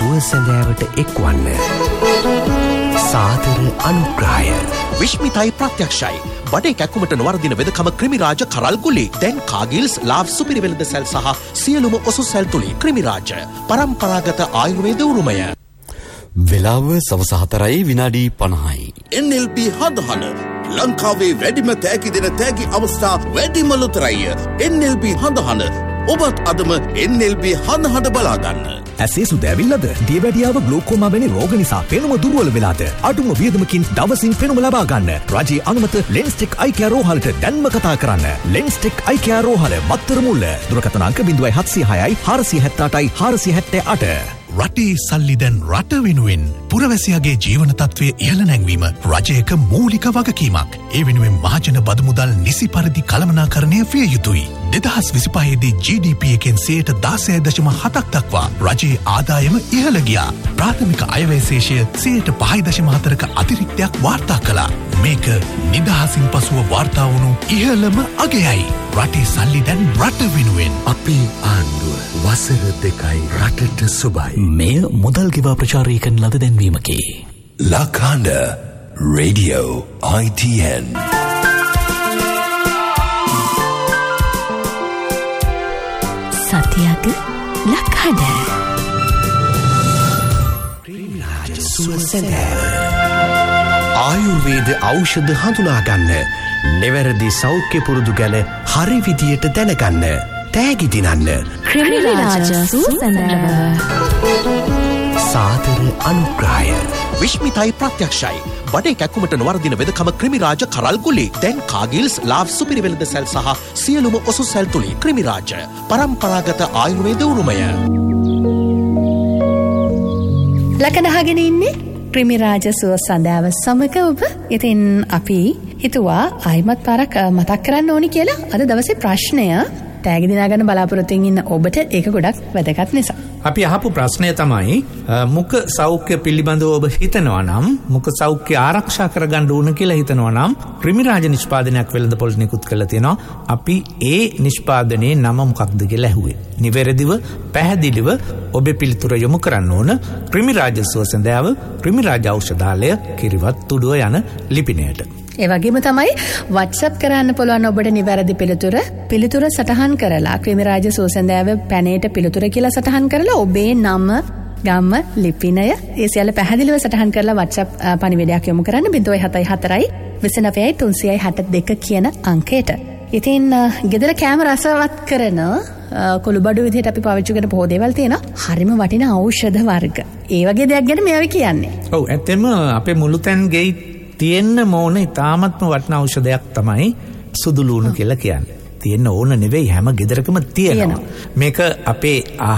සුවසැඳෑවට එක්වන්න. සාදර අනුග්‍රහය. විශ්මිතයි ප්‍රත්‍යක්ෂයි. බඩේ කැක්කුමට නොවර්දින වෙදකම ක්‍රිමිරාජ කරල්ගුලි. දැන් කාගිල්ස් ලාබ් සුපිරි වෙළඳ සැල් සහ සියලුම ඔසු සැල් තුලින් ක්‍රිමිරාජ පරම්පරාගත ආයුර්වේද උරුමය. වෙලාව සවස 4:50. NLB හදහන ලංකාවේ වැඩිම තෑගි දෙන තෑගි අවස්ථා වැඩිම ලොතරැය. NLB හදහන ඔබත් අදම NLB හදහන බලාගන්න. ඇසේ සුදැවිල්ලද දියවැඩියාව ග්ලෝකෝමා වැනි රෝග නිසා පෙනුම දුර්වල වෙලාද අඩුම වියදමකින් දවසින් පෙනුම ලබා ගන්න රජයේ අනුමත ලෙන්ස්ටෙක් අයි කෙයා රෝහලට දැන්ම කතා කරන්න. ලෙන්ස්ටෙක් අයි කෙයා රෝහල මත්තර මුල්ල. දුරකථන අංක 0706යි 478යි 478. රටේ සල්ලි දැන් රට වෙනුවෙන් පුරවැසියාගේ ජීවන තත්ත්වය ඉහළ නැංවීම රජයක මූලික වගකීමක්. ඒ වෙනුවෙන් මහජන බදු මුදල් නිසි පරිදි කළමනාකරණය විය යුතුයි. 2025දී GDP එකෙන් 16.7% දක්වා රජයේ ආදායම ඉහළ ගියා. ප්‍රාථමික අයවැය ශේෂය 5.4%ක අතිරික්තයක් වාර්තා කළා. මේක නිදහසින් පසුව වාර්තා වුණු ඉහළම අගයයි. රටේ සල්ලි දැන් රට වෙනුවෙන්. අපේ ආණ්ඩුව වසර 2යි රටට සුබයි. මෙය මුදල් ගෙවා ප්‍රචාරය කරන ලද දැන්වීමකි. ලකාන්ඩ රේඩියෝ ITN. සතියක ලක්හඬ ක්‍රිමිරාජ සුවසැඳෑව. ආයුර්වේද ඖෂධ හඳුනාගන්න. නිවැරදි සෞඛ්‍ය පුරුදු ගැන හරි විදියට දැනගන්න. තෑගි දිනන්න. ක්‍රිමිරාජ සුවසැඳෑව. සාදර අනුග්‍රහය. විශ්මිතයි ප්‍රත්‍යක්ෂයි. බඩේ කැක්කුමට නොවර්දින වෙදකම ක්‍රිමිරාජ කරල්ගුලි. දැන් කාගිල්ස් ලාබ් සුපිරි වෙළඳ සැල් සහ සියලුම ඔසු සැල් තුලින් ක්‍රිමිරාජ පරම්පරාගත ආයුර්වේද උරුමය. ලකනහගෙන ඉන්නේ ක්‍රිමිරාජ සුවසැඳෑව සමග ඔබ. ඉතින් අපි හිතුවා ආයිමත් පාරක් මතක් කරන්න ඕනි කියලා. අද දවසේ ප්‍රශ්නය තෑගි දිනාගන්න බලාපොරොත්තුෙන් ඉන්න ඔබට ඒක ගොඩක් වැදගත් නිසා. අපි අහපු ප්‍රශ්නය තමයි මුඛ සෞඛ්‍ය පිළිබඳව ඔබ හිතනවා නම් මුඛ සෞඛ්‍ය ආරක්ෂා කරගන්න ඕන කියලා හිතනවා නම් ක්‍රිමිරාජ නිෂ්පාදනයක් වෙළඳපොළ නිකුත් කරලා තියෙනවා. අපි ඒ නිෂ්පාදනයේ නම මොකක්ද කියලා ඇහුවේ. නිවැරදිව පැහැදිලිව ඔබේ පිළිතුර යොමු කරන්න ඕන ක්‍රිමිරාජ සුවසැඳෑව ක්‍රිමිරාජ ඖෂධාලය කිරිවත් තුඩුව යන ලිපිනයට. ඒ වගේම තමයි WhatsApp කරන්න පුළුවන් ඔබට නිවැරදි පිළිතුර සටහන් කරලා ක්‍රිමිරාජ සුවසැඳෑව පැනේට පිළිතුර කියලා සටහන් කරලා ඔබේ නම ගම්ම ලිපිනය ඒ සියල්ල පැහැදිලිව සටහන් කරලා WhatsApp පණිවිඩයක් යොමු කරන්න 074 29 362 කියන අංකයට. ඉතින් ගෙදර කෑම රසවත් කරන කොළුබඩු විදිහට අපි පාවිච්චි කරන පොහොය දේවල් තියෙනවා. හරිම වටිනා ඖෂධ වර්ග. ඒ වගේ දෙයක් ගැන මේ අපි කියන්නේ. ඔව් ඇත්තෙම අපේ මුළුතැන් ගෙයි තියෙන්න ඕන ඉතාමත්ම වටිනා ඖෂධයක් තමයි සුදු ලූණු කියලා කියන්නේ. තියෙන්න ඕන නෙවෙයි හැම ගෙදරකම තියෙනවා. මේක අපේ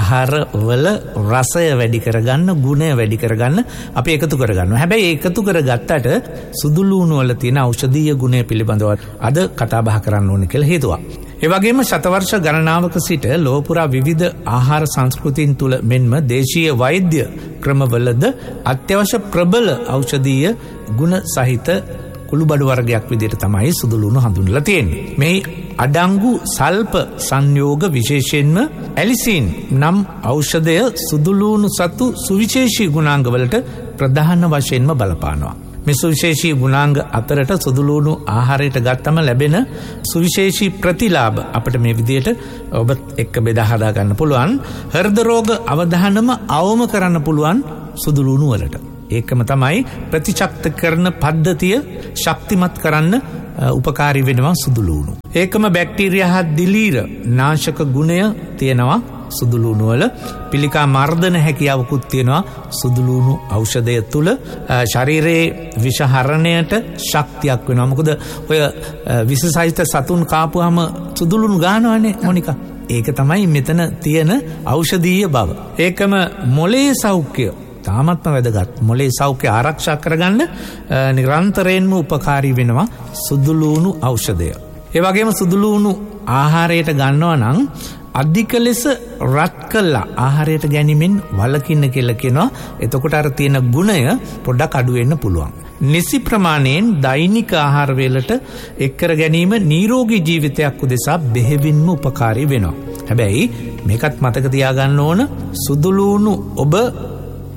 ආහාරවල රසය වැඩි කරගන්න, ගුණය වැඩි කරගන්න අපි එකතු කරගන්නවා. හැබැයි එකතු කරගත්තට සුදු ලූණු වල තියෙන ඖෂධීය ගුණය පිළිබඳව අද කතා බහ කරන්න ඕන කියලා හිතුවා. ඒ වගේම ශතවර්ෂ ගණනාවක සිට ලෝක පුරා විවිධ ආහාර සංස්කෘතීන් තුල මෙන්ම දේශීය වෛද්‍ය ක්‍රමවලද අත්‍යවශ්‍ය ප්‍රබල ඖෂධීය ගුණ සහිත කුළුබඩු වර්ගයක් විදිහට තමයි සුදු ලූණු හඳුන්වලා තියෙන්නේ. මේ අඩංගු සල්ප සංයෝග විශේෂයෙන්ම ඇලිසින් නම් ඖෂධය සුදු ලූණු සතු සුවිශේෂී ගුණාංග වලට ප්‍රධාන වශයෙන්ම බලපානවා. මේ සුවිශේෂී ගුණාංග අතරට සුදු ලූණු ආහාරයට ගත්තම ලැබෙන සුවිශේෂී ප්‍රතිලාභ අපිට මේ විදිහට ඔබ එක්ක බෙදා හදා ගන්න පුළුවන්. හෘද රෝග අවදානම අවම කරන්න පුළුවන් සුදු ලූණු වලට. ඒකම තමයි ප්‍රතිශක්ත කරන පද්ධතිය ශක්තිමත් කරන්න උපකාරී වෙනවා සුදු ලූණු. ඒකම බැක්ටීරියා හා දිලීර නාශක ගුණය තියෙනවා සුදු ලූණු වල. පිළිකා මර්ධන හැකියාවකුත් තියෙනවා සුදු ලූණු ඖෂධය තුල. ශරීරයේ විෂහරණයට ශක්තියක් වෙනවා. මොකද ඔය විෂසහිත සතුන් කාපුවාම සුදු ලූණු ගන්නවනේ මොනිකා. ඒක තමයි මෙතන තියෙන ඖෂධීය බව. ඒකම මොළයේ සෞඛ්‍ය තාමත්ම වැදගත්. මොළේ සෞඛ්‍ය ආරක්ෂා කරගන්න නිරන්තරයෙන්ම උපකාරී වෙනවා සුදු ලූණු ඖෂධය. ඒ වගේම සුදු ලූණු ආහාරයට ගන්නවා නම් අධික ලෙස රත් කළා ආහාරයට ගැනීමෙන් වළකින්න කියලා කියනවා. එතකොට අර තියෙන ගුණය පොඩ්ඩක් අඩු වෙන්න පුළුවන්. නිසි ප්‍රමාණයෙන් දෛනික ආහාර වේලට එක් කර ගැනීම නිරෝගී ජීවිතයක් උදෙසා බෙහෙවින්ම උපකාරී වෙනවා. හැබැයි මේකත් මතක තියාගන්න ඕන සුදු ලූණු ඔබ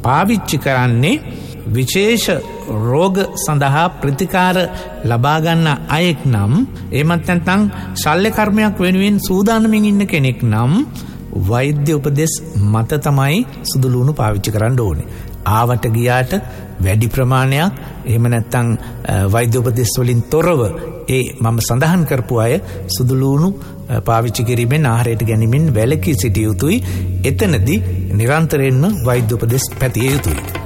පාවිච්චි කරන්නේ විශේෂ රෝග සඳහා ප්‍රතිකාර ලබාගන්න අයෙක් නම් එමත් නැත්නම් ශල්‍ය කර්මයක් වෙනුවෙන් සූදානමින් ඉන්න කෙනෙක් නම් වෛද්‍ය උපදෙස් මත තමයි සුදුලූණු පාවිච්චි කරන්න ඕනේ. ආවට ගියාට වැඩි ප්‍රමාණයක් එහෙම නැත්නම් වෛද්‍ය උපදෙස් වලින් තොරව මම සඳහන් කරපු අය සුදුලූණු පාවිච්චි කිරීමෙන් ආහාරයට ගැනීමෙන් වැළකී සිටිය යුතුයි. එතනදී නිරන්තරයෙන්ම වෛද්‍ය උපදෙස් පැතිය යුතුයි.